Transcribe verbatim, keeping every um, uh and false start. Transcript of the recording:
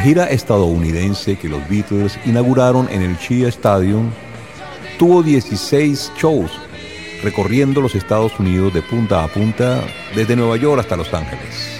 gira estadounidense que los Beatles inauguraron en el Shea Stadium tuvo dieciséis shows recorriendo los Estados Unidos de punta a punta, desde Nueva York hasta Los Ángeles.